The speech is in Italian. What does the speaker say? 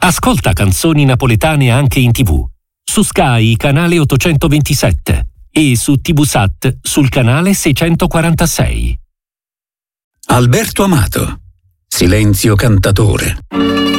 Ascolta canzoni napoletane anche in TV. Su Sky, canale 827 e su TVSAT sul canale 646. Alberto Amato, Silenzio cantatore.